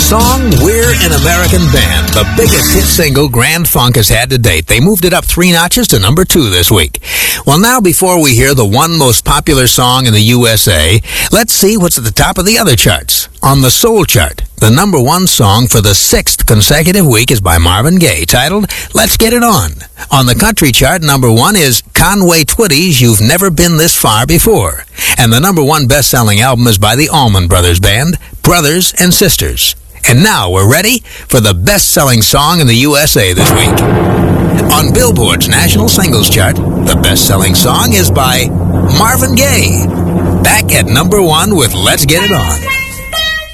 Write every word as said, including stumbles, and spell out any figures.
song, We're an American Band, the biggest hit single Grand Funk has had to date. They moved it up three notches to number two this week. Well, now before we hear the one most popular song in the U S A, let's see what's at the top of the other charts. On the soul chart, the number one song for the sixth consecutive week is by Marvin Gaye, titled Let's Get It On. On the country chart, number one is Conway Twitty's You've Never Been This Far Before. And the number one best-selling album is by the Allman Brothers Band, Brothers and Sisters. And now we're ready for the best-selling song in the U S A this week. On Billboard's National Singles Chart, the best-selling song is by Marvin Gaye, back at number one with Let's Get It On.